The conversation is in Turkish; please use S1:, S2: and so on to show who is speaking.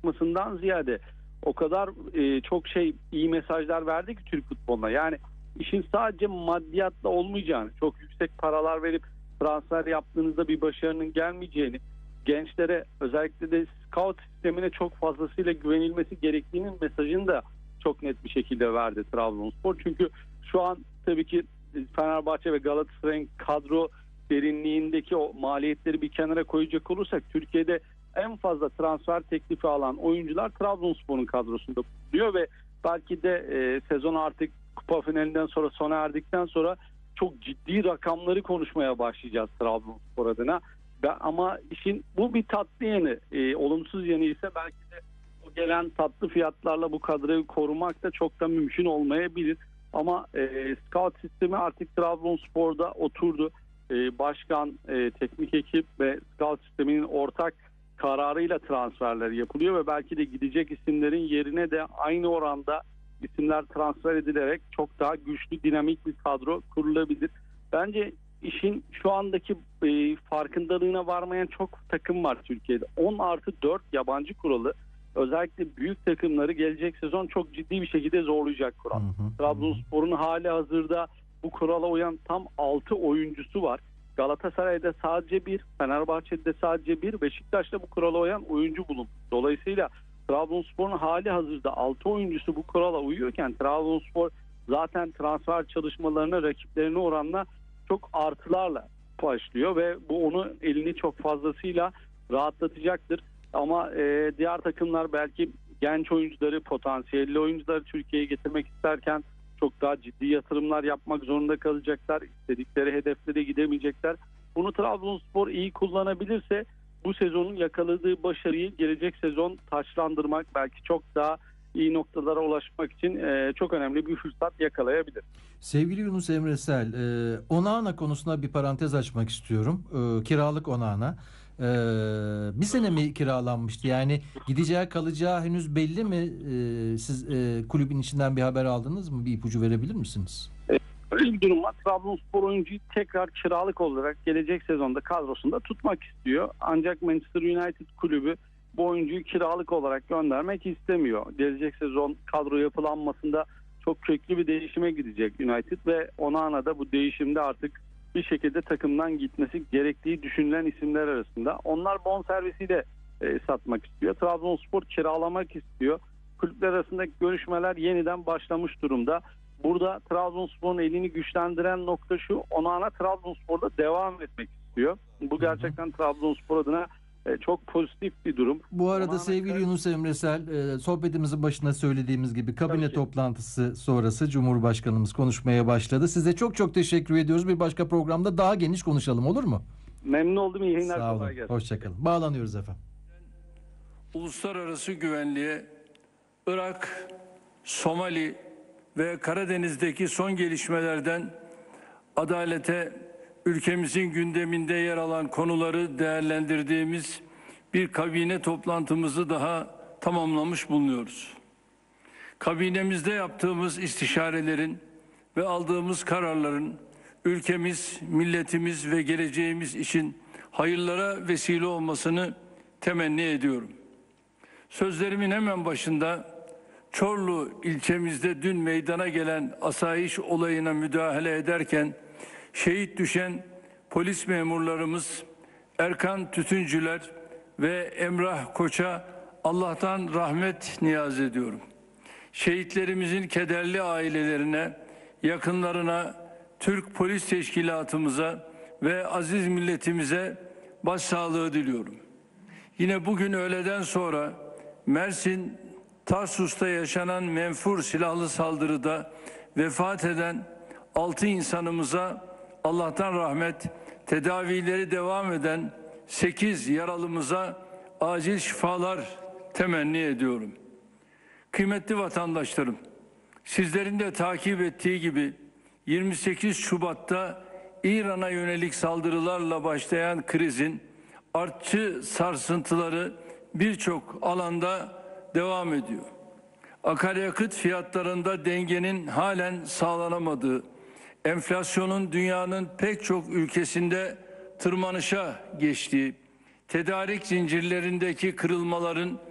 S1: çıkmasından ziyade o kadar çok iyi mesajlar verdi ki Türk futboluna. Yani işin sadece maddiyatla olmayacağını, çok yüksek paralar verip transfer yaptığınızda bir başarının gelmeyeceğini, gençlere özellikle de scout sistemine çok fazlasıyla güvenilmesi gerektiğinin mesajını da çok net bir şekilde verdi Trabzonspor. Çünkü şu an tabii ki Fenerbahçe ve Galatasaray'ın kadro derinliğindeki o maliyetleri bir kenara koyacak olursak Türkiye'de en fazla transfer teklifi alan oyuncular Trabzonspor'un kadrosunda bulunuyor ve belki de sezon artık kupa finalinden sonra sona erdikten sonra çok ciddi rakamları konuşmaya başlayacağız Trabzonspor adına. Ama işin bu bir tatlı yanı, olumsuz yanı ise belki de o gelen tatlı fiyatlarla bu kadroyu korumak da çok da mümkün olmayabilir. Ama scout sistemi artık Trabzonspor'da oturdu. Başkan, teknik ekip ve scout sisteminin ortak kararıyla transferler yapılıyor ve belki de gidecek isimlerin yerine de aynı oranda isimler transfer edilerek çok daha güçlü, dinamik bir kadro kurulabilir. Bence işin şu andaki farkındalığına varmayan çok takım var Türkiye'de. 10+4 yabancı kuralı özellikle büyük takımları gelecek sezon çok ciddi bir şekilde zorlayacak kural. Trabzonspor'un hali hazırda bu kurala uyan tam 6 oyuncusu var. Galatasaray'da sadece 1, Fenerbahçe'de sadece 1, Beşiktaş'ta bu kurala uyan oyuncu bulundu. Dolayısıyla Trabzonspor'un hali hazırda 6 oyuncusu bu kurala uyuyorken Trabzonspor zaten transfer çalışmalarına rakiplerine oranla çok artılarla başlıyor ve bu onu elini çok fazlasıyla rahatlatacaktır. Ama diğer takımlar belki genç oyuncuları, potansiyelli oyuncuları Türkiye'ye getirmek isterken çok daha ciddi yatırımlar yapmak zorunda kalacaklar. İstedikleri hedeflere gidemeyecekler. Bunu Trabzonspor iyi kullanabilirse bu sezonun yakaladığı başarıyı gelecek sezon taçlandırmak, belki çok daha iyi noktalara ulaşmak için çok önemli bir fırsat yakalayabilir.
S2: Sevgili Yunus Emresel, Onana konusunda bir parantez açmak istiyorum. Kiralık Onana. Bir sene mi kiralanmıştı? Yani gideceği kalacağı henüz belli mi? Siz kulübün içinden bir haber aldınız mı? Bir ipucu verebilir misiniz?
S1: Öyle bir durum var. Trabzonspor oyuncuyu tekrar kiralık olarak gelecek sezonda kadrosunda tutmak istiyor. Ancak Manchester United kulübü bu oyuncuyu kiralık olarak göndermek istemiyor. Gelecek sezon kadro yapılanmasında çok köklü bir değişime gidecek United ve Onana da bu değişimde artık bir şekilde takımdan gitmesi gerektiği düşünülen isimler arasında. Onlar bonservisiyle satmak istiyor. Trabzonspor kiralamak istiyor. Kulüpler arasındaki görüşmeler yeniden başlamış durumda. Burada Trabzonspor'un elini güçlendiren nokta şu: Onana Trabzonspor'da devam etmek istiyor. Bu gerçekten Trabzonspor adına çok pozitif bir durum.
S2: Bu arada sevgili Yunus Emresel, sohbetimizin başında söylediğimiz gibi kabine toplantısı sonrası Cumhurbaşkanımız konuşmaya başladı. Size çok çok teşekkür ediyoruz. Bir başka programda daha geniş konuşalım, olur mu?
S1: Memnun oldum. İyi yayınlar.
S2: Sağ olun. Hoşçakalın. Bağlanıyoruz efendim.
S3: Uluslararası güvenliğe, Irak, Somali ve Karadeniz'deki son gelişmelerden adalete, ülkemizin gündeminde yer alan konuları değerlendirdiğimiz bir kabine toplantımızı daha tamamlamış bulunuyoruz. Kabinemizde yaptığımız istişarelerin ve aldığımız kararların ülkemiz, milletimiz ve geleceğimiz için hayırlara vesile olmasını temenni ediyorum. Sözlerimin hemen başında Çorlu ilçemizde dün meydana gelen asayiş olayına müdahale ederken şehit düşen polis memurlarımız Erkan Tütüncüler ve Emrah Koç'a Allah'tan rahmet niyaz ediyorum. Şehitlerimizin kederli ailelerine, yakınlarına, Türk Polis Teşkilatımıza ve aziz milletimize başsağlığı diliyorum. Yine bugün öğleden sonra Mersin Tarsus'ta yaşanan menfur silahlı saldırıda vefat eden 6 insanımıza Allah'tan rahmet, tedavileri devam eden 8 yaralımıza acil şifalar temenni ediyorum. Kıymetli vatandaşlarım, sizlerin de takip ettiği gibi 28 Şubat'ta İran'a yönelik saldırılarla başlayan krizin artçı sarsıntıları birçok alanda devam ediyor. Akaryakıt fiyatlarında dengenin halen sağlanamadığı, enflasyonun dünyanın pek çok ülkesinde tırmanışa geçtiği, tedarik zincirlerindeki kırılmaların